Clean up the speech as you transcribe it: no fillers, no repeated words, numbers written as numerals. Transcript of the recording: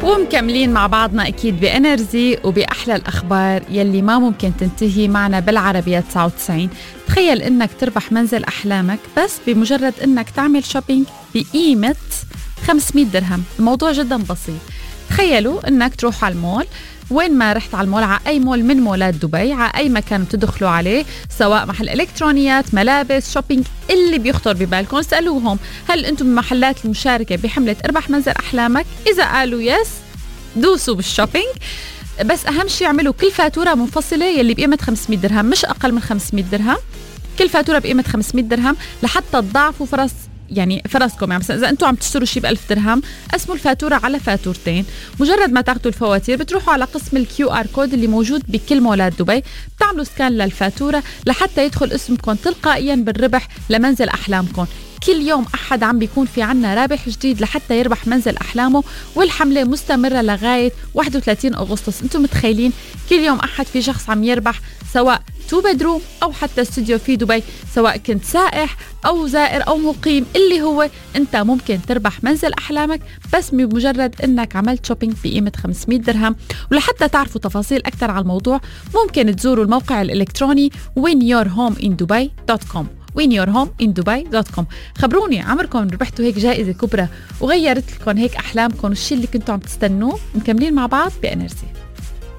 ومكملين مع بعضنا أكيد بإنرجي وبأحلى الأخبار يلي ما ممكن تنتهي معنا بالعربية 99. تخيل إنك تربح منزل أحلامك بس بمجرد إنك تعمل شوبينج بقيمة 500 درهم. الموضوع جدا بسيط. تخيلوا إنك تروح على المول، وين ما رحت على المول، على أي مول من مولات دبي، على أي مكان تدخلوا عليه، سواء محل إلكترونيات، ملابس، شوبينج، اللي بيخطر ببالكم، سألوهم هل أنتم من محلات المشاركة بحملة اربح منزل أحلامك؟ إذا قالوا يس دوسوا بالشوبينج. بس أهم شيء اعملوا كل فاتورة منفصلة يلي بقيمة 500 درهم، مش أقل من 500 درهم. كل فاتورة بقيمة 500 درهم لحتى تضاعفوا فرصكم. يعني مثلا إذا أنتم عم تشتروا شيء ب1000 درهم، قسموا الفاتورة على فاتورتين. مجرد ما تاخدوا الفواتير بتروحوا على قسم الQR كود اللي موجود بكل مولات دبي، بتعملوا سكان للفاتورة لحتى يدخل اسمكم تلقائيا بالربح لمنزل أحلامكم. كل يوم أحد عم بيكون في عنا رابح جديد لحتى يربح منزل أحلامه، والحملة مستمرة لغاية 31 أغسطس. أنتم متخيلين كل يوم أحد في شخص عم يربح، سواء 2 بدروم أو حتى استوديو في دبي، سواء كنت سائح أو زائر أو مقيم، اللي هو أنت ممكن تربح منزل أحلامك بس بمجرد أنك عملت شوبينج بقيمة 500 درهم. ولحتى تعرفوا تفاصيل أكثر على الموضوع ممكن تزوروا الموقع الإلكتروني winyourhomeindubai.com winyourhomeindubai.com. خبروني عمركم ربحتوا هيك جائزة كبرى وغيرت لكم هيك أحلامكم والشيء اللي كنتوا عم تستنوه؟ مكملين مع بعض بإنرجي.